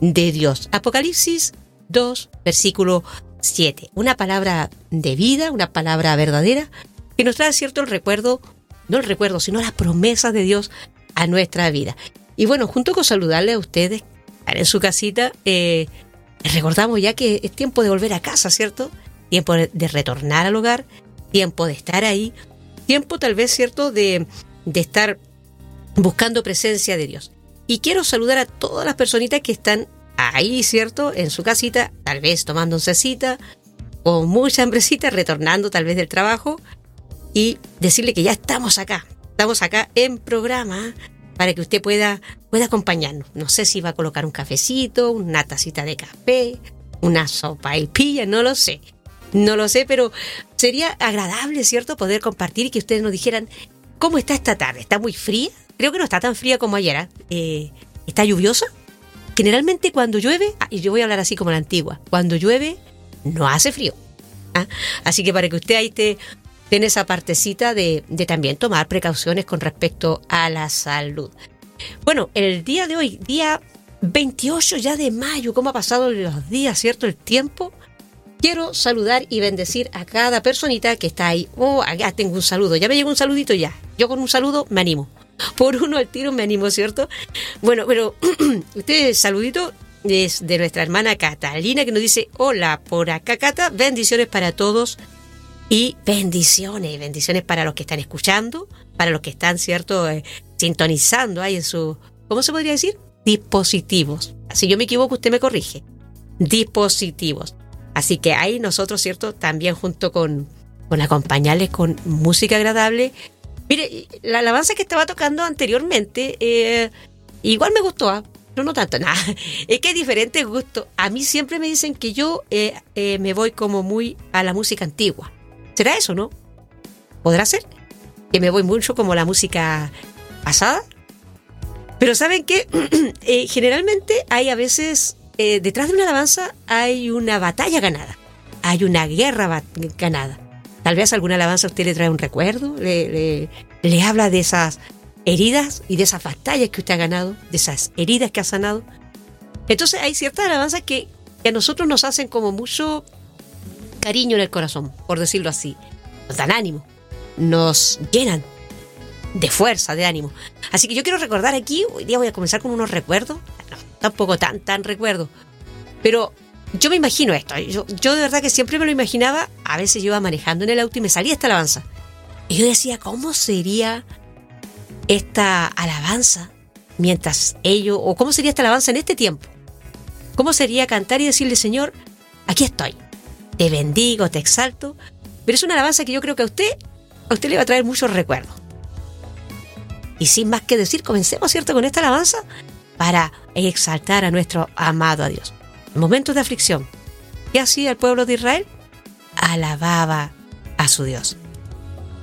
de Dios. Apocalipsis 2, versículo 7. Una palabra de vida, una palabra verdadera, que nos trae cierto el recuerdo, no el recuerdo, sino las promesas de Dios a nuestra vida. Y bueno, junto con saludarle a ustedes en su casita, recordamos ya que es tiempo de volver a casa, ¿cierto? Tiempo de retornar al hogar, tiempo de estar ahí, tiempo tal vez, ¿cierto?, de estar buscando presencia de Dios. Y quiero saludar a todas las personitas que están ahí, ¿cierto?, en su casita, tal vez tomando oncecita, con mucha hambrecita, retornando tal vez del trabajo, y decirle que ya estamos acá en programa, para que usted pueda acompañarnos. No sé si va a colocar un cafecito, una tacita de café, una sopaipilla, no lo sé, pero sería agradable, ¿cierto?, poder compartir y que ustedes nos dijeran cómo está esta tarde. ¿Está muy fría? Creo que no está tan fría como ayer. ¿Está lluviosa? Generalmente cuando llueve, y yo voy a hablar así como la antigua, cuando llueve no hace frío. Así que para que usted ahí tiene esa partecita de también tomar precauciones con respecto a la salud. Bueno, el día de hoy, día 28 ya de mayo, ¿cómo ha pasado los días, cierto? El tiempo. Quiero saludar y bendecir a cada personita que está ahí. Acá tengo un saludo, ya me llegó un saludito ya. Yo con un saludo me animo. Por uno al tiro me animo, ¿cierto? Bueno, pero este saludito es de nuestra hermana Catalina, que nos dice: hola, por acá Cata, bendiciones para todos. Y bendiciones para los que están escuchando, para los que están, ¿cierto?, sintonizando ahí en su, ¿cómo se podría decir? Dispositivos. Si yo me equivoco, usted me corrige. Dispositivos. Así que ahí nosotros, ¿cierto?, también junto con acompañarles con música agradable. Mire, la alabanza que estaba tocando anteriormente, igual me gustó, pero no tanto, nada. Es que hay diferentes gustos. A mí siempre me dicen que yo me voy como muy a la música antigua. ¿Será eso, no? ¿Podrá ser? Que me voy mucho como la música pasada. Pero ¿saben qué? Generalmente hay a veces, detrás de una alabanza hay una batalla ganada. Hay una guerra ganada. Tal vez alguna alabanza a usted le trae un recuerdo, le habla de esas heridas y de esas batallas que usted ha ganado, de esas heridas que ha sanado. Entonces hay ciertas alabanzas que a nosotros nos hacen como mucho cariño en el corazón, por decirlo así. Nos dan ánimo, nos llenan de fuerza, de ánimo. Así que yo quiero recordar aquí, hoy día voy a comenzar con unos recuerdos, no, tampoco tan recuerdos, pero yo me imagino esto, yo de verdad que siempre me lo imaginaba. A veces yo iba manejando en el auto y me salía esta alabanza, y yo decía, ¿cómo sería esta alabanza mientras ello, o cómo sería esta alabanza en este tiempo? ¿Cómo sería cantar y decirle: Señor, aquí estoy, te bendigo, te exalto? Pero es una alabanza que yo creo que a usted le va a traer muchos recuerdos. Y sin más que decir, comencemos, ¿cierto?, con esta alabanza para exaltar a nuestro amado a Dios. En momentos de aflicción, ¿qué hacía el pueblo de Israel? Alababa a su Dios.